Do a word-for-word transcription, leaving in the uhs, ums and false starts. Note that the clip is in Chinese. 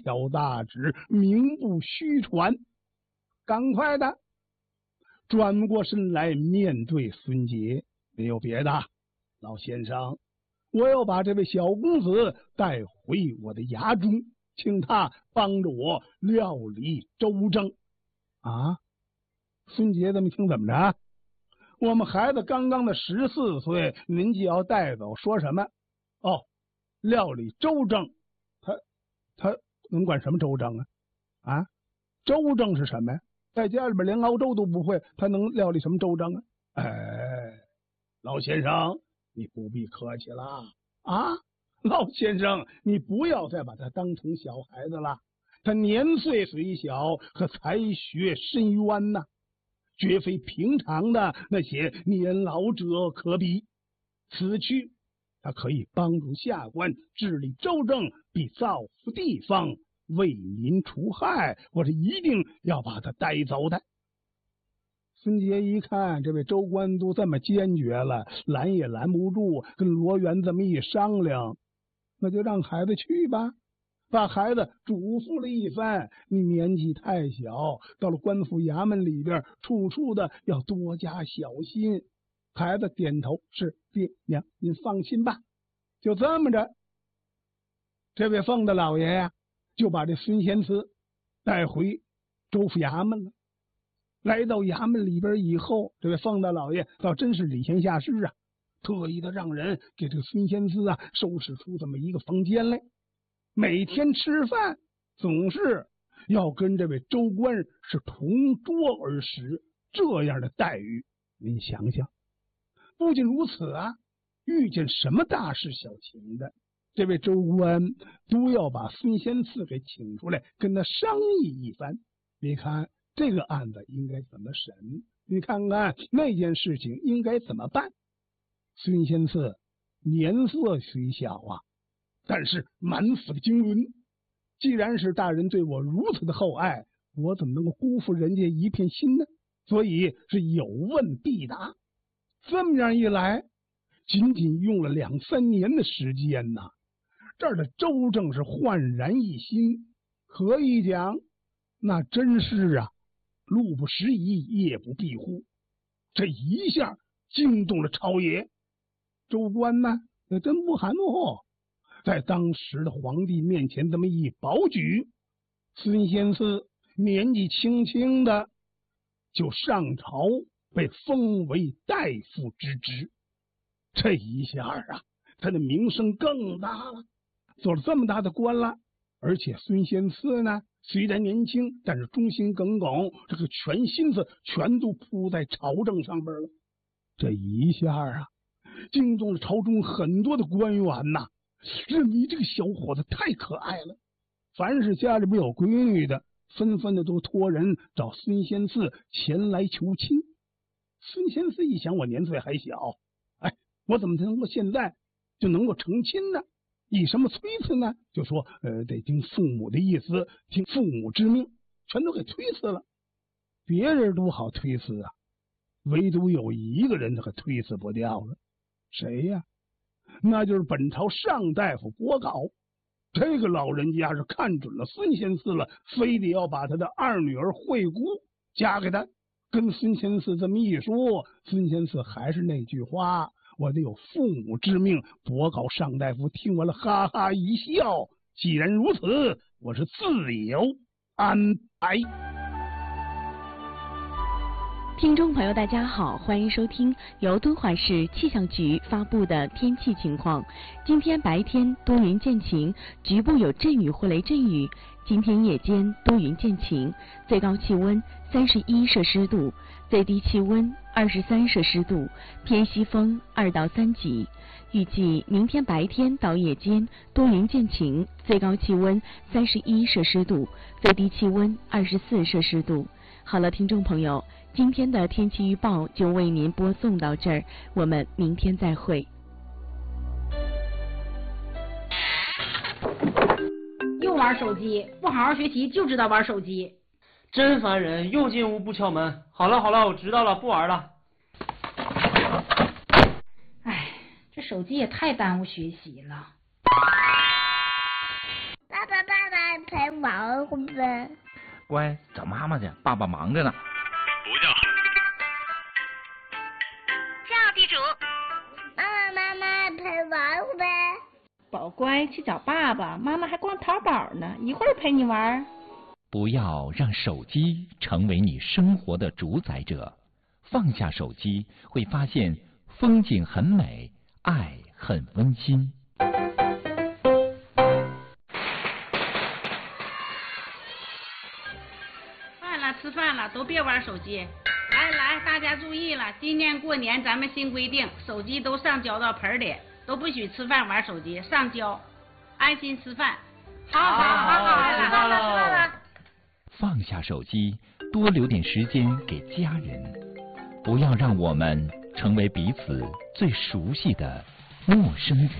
条大旨，名不虚传。赶快的转过身来面对孙杰，没有别的，老先生，我要把这位小公子带回我的衙中，请他帮着我料理周正。啊，孙杰这么听怎么着？我们孩子刚刚的十四岁，您就要带走，说什么？哦，料理周正，他他能管什么周正啊？啊，周正是什么呀？在家里边连熬粥都不会，他能料理什么周正啊？哎，老先生，你不必客气了啊！老先生，你不要再把他当成小孩子了，他年岁虽小，可才学深渊呐，绝非平常的那些年老者可比。此去，他可以帮助下官治理州政，并造福地方，为民除害。我是一定要把他带走的。孙杰一看这位州官都这么坚决了，拦也拦不住，跟罗元这么一商量，那就让孩子去吧。把孩子嘱咐了一番，你年纪太小，到了官府衙门里边，处处的要多加小心。孩子点头，是爹娘，您放心吧。就这么着，这位凤大老爷呀、啊，就把这孙贤慈带回州府衙门了。来到衙门里边以后，这位凤大老爷倒真是礼贤下士啊，特意的让人给这个孙贤慈啊收拾出这么一个房间来。每天吃饭总是要跟这位州官是同桌而食，这样的待遇，您想想。不仅如此啊，遇见什么大事小情的，这位州官都要把孙贤赐给请出来，跟他商议一番。你看这个案子应该怎么审，你看看那件事情应该怎么办。孙贤赐年岁虽小啊，但是满腹的经纶，既然是大人对我如此的厚爱，我怎么能够辜负人家一片心呢？所以是有问必答。这么样一来，仅仅用了两三年的时间呐，这儿的州政是焕然一新，可以讲那真是啊，路不拾遗，夜不闭户。这一下惊动了朝野，州官呢也真不含糊，在当时的皇帝面前这么一保举，孙贤赐年纪轻轻的就上朝，被封为大夫之职。这一下啊，他的名声更大了，做了这么大的官了。而且孙贤赐呢，虽然年轻，但是忠心耿耿，这个全心思全都扑在朝政上边了。这一下啊，惊动了朝中很多的官员呐，认为这个小伙子太可爱了，凡是家里边有闺女的，纷纷的都托人找孙贤赐前来求亲。孙贤赐一想，我年岁还小，哎，我怎么能够现在就能够成亲呢？以什么推辞呢？就说呃，得听父母的意思，听父母之命，全都给推辞了。别人都好推辞啊，唯独有一个人他可推辞不掉了。谁呀？那就是本朝上大夫伯杲。这个老人家是看准了孙贤赐了，非得要把他的二女儿惠姑嫁给他。跟孙贤赐这么一说，孙贤赐还是那句话，我得有父母之命。伯杲上大夫听完了，哈哈一笑。既然如此，我是自有安排。 听众朋友大家好，欢迎收听由敦煌市气象局发布的天气情况。今天白天多云见晴，局部有阵雨或雷阵雨。今天夜间多云见晴，最高气温三十一摄氏度，最低气温二十三摄氏度，偏西风二到三级。预计明天白天到夜间多云见晴，最高气温三十一摄氏度，最低气温二十四摄氏度。好了，听众朋友，今天的天气预报就为您播送到这儿，我们明天再会。 又玩手机，不好好学习就知道玩手机， 真烦人！又进屋不敲门。好了好了，我知道了，不玩了。 哎，这手机也太耽误学习了。 爸爸爸爸陪会呗。 乖，找妈妈去，爸爸忙着呢。 不叫。 叫地主。妈妈妈妈陪玩会呗。 宝乖，去找爸爸，妈妈还逛淘宝呢，一会儿陪你玩。 不要让手机成为你生活的主宰者，放下手机，会发现风景很美，爱很温馨。 饭了，吃饭了，都别玩手机。来来，大家注意了，今年过年咱们新规定，手机都上交到盆里，都不许吃饭玩手机，上交，安心吃饭。好好好好， 吃饭了。 放下手机，多留点时间给家人，不要让我们成为彼此最熟悉的陌生人。